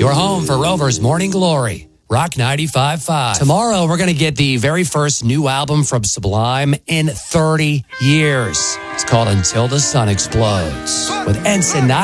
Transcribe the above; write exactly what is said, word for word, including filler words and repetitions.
Your home for Rover's Morning Glory. Rock ninety-five point five. Tomorrow, we're going to get the very first new album from Sublime in thirty years. It's called Until the Sun Explodes with Ensign